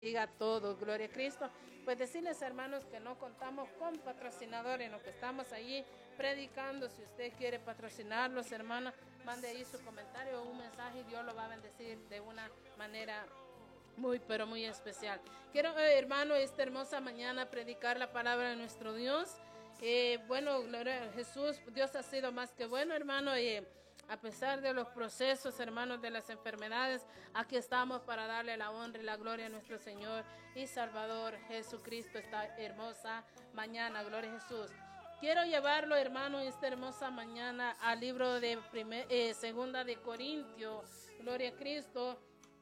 Diga todo, gloria a Cristo. Pues decirles, hermanos, que no contamos con patrocinadores, en lo que estamos allí predicando. Si usted quiere patrocinarlos, hermana, mande ahí su comentario o un mensaje y Dios lo va a bendecir de una manera muy, pero muy especial. Quiero, hermano, esta hermosa mañana predicar la palabra de nuestro Dios. Bueno, gloria a Jesús, Dios ha sido más que bueno, hermano. A pesar de los procesos, hermanos, de las enfermedades, aquí estamos para darle la honra y la gloria a nuestro Señor y Salvador Jesucristo esta hermosa mañana. Gloria a Jesús. Quiero llevarlo, hermano, esta hermosa mañana al libro de Segunda de Corintios. Gloria a Cristo.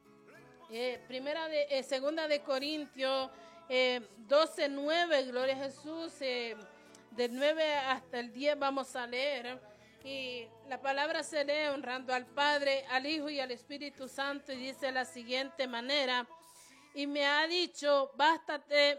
Segunda de Corintios 12:9. Gloria a Jesús. Del 9 hasta el 10 vamos a leer. Y la palabra se lee honrando al Padre, al Hijo y al Espíritu Santo, y dice de la siguiente manera: y me ha dicho, bástate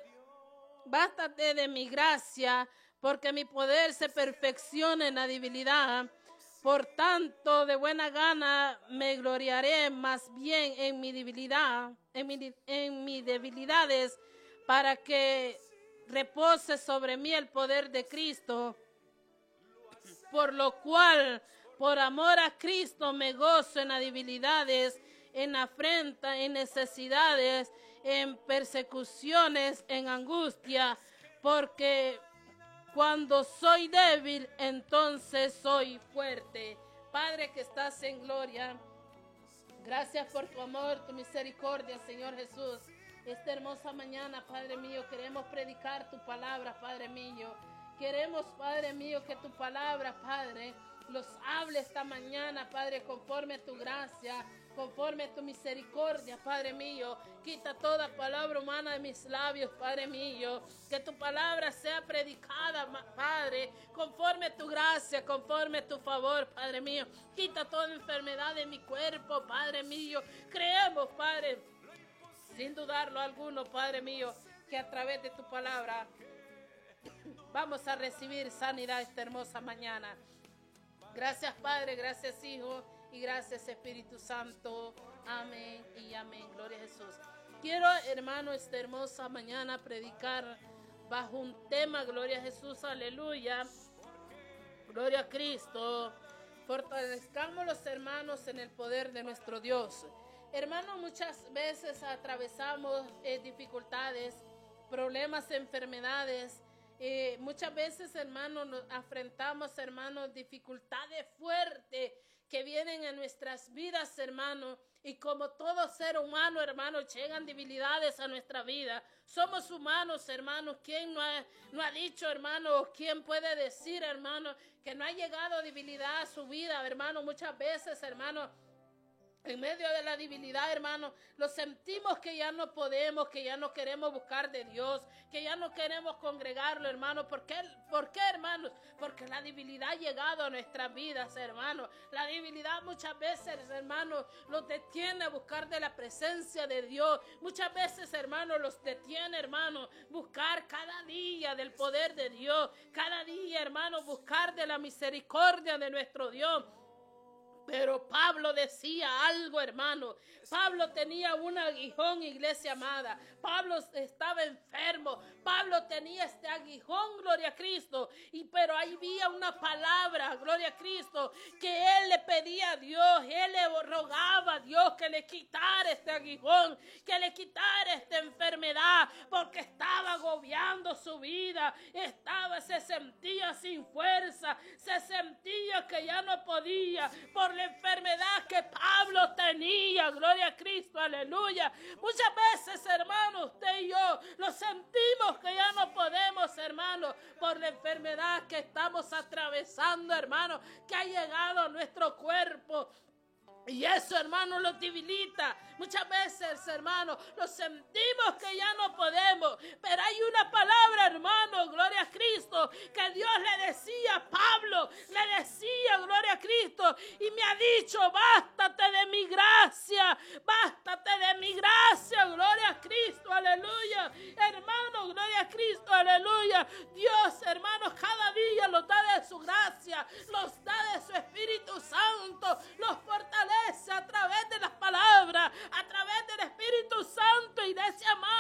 de mi gracia, porque mi poder se perfecciona en la debilidad. Por tanto, de buena gana me gloriaré más bien en mi debilidad, en mis debilidades, para que repose sobre mí el poder de Cristo. Por lo cual, por amor a Cristo, me gozo en las debilidades, en afrenta, en necesidades, en persecuciones, en angustia, porque cuando soy débil, entonces soy fuerte. Padre que estás en gloria, gracias por tu amor, tu misericordia, Señor Jesús. Esta hermosa mañana, Padre mío, queremos predicar tu palabra, Padre mío. Queremos, Padre mío, que tu palabra, Padre, los hable esta mañana, Padre, conforme a tu gracia, conforme a tu misericordia, Padre mío. Quita toda palabra humana de mis labios, Padre mío. Que tu palabra sea predicada, Padre, conforme a tu gracia, conforme a tu favor, Padre mío. Quita toda enfermedad de mi cuerpo, Padre mío. Creemos, Padre, sin dudarlo alguno, Padre mío, que a través de tu palabra vamos a recibir sanidad esta hermosa mañana. Gracias, Padre, gracias, Hijo, y gracias, Espíritu Santo. Amén y amén. Gloria a Jesús. Quiero, hermano, esta hermosa mañana predicar bajo un tema, gloria a Jesús, aleluya. Gloria a Cristo. Fortalezcamos los hermanos en el poder de nuestro Dios. Hermanos, muchas veces atravesamos dificultades, problemas, enfermedades. Muchas veces, hermanos, nos afrontamos, hermanos, dificultades fuertes que vienen en nuestras vidas, hermanos. Y como todo ser humano, hermanos, llegan debilidades a nuestra vida. Somos humanos, hermanos. ¿Quién no ha dicho, hermano? ¿Quién puede decir, hermano, que no ha llegado debilidad a su vida, hermano? Muchas veces, hermano, en medio de la debilidad, hermano, lo sentimos que ya no podemos, que ya no queremos buscar de Dios, que ya no queremos congregarlo, hermano. ¿Por qué, hermanos? Porque la debilidad ha llegado a nuestras vidas, hermano. La debilidad muchas veces, hermano, los detiene a buscar de la presencia de Dios. Muchas veces, hermano, los detiene, hermano, buscar cada día del poder de Dios. Cada día, hermano, buscar de la misericordia de nuestro Dios. Pero Pablo decía algo, hermano. Pablo tenía un aguijón, iglesia amada. Pablo estaba enfermo. Pablo tenía este aguijón, gloria a Cristo. Pero ahí había una palabra, gloria a Cristo, que él le pedía a Dios. Él le rogaba a Dios que le quitara este aguijón, que le quitara esta enfermedad, porque estaba agobiando su vida. Se sentía sin fuerza. Se sentía que ya no podía por la enfermedad que Pablo tenía. Gloria a Cristo, aleluya. Muchas veces, hermano, usted y yo lo sentimos que ya no podemos, hermano, por la enfermedad que estamos atravesando, hermano, que ha llegado a nuestro cuerpo. Y eso, hermano, los debilita. Muchas veces, hermano, lo sentimos que ya no podemos. Pero hay una palabra, hermano, gloria a Cristo, que Dios le decía a Pablo, le decía, gloria a Cristo, y me ha dicho, bástate de mi gracia, bástate de mi gracia, gloria a Cristo, aleluya. Hermano, gloria a Cristo, aleluya. Dios, hermanos, cada día nos da de su gracia, nos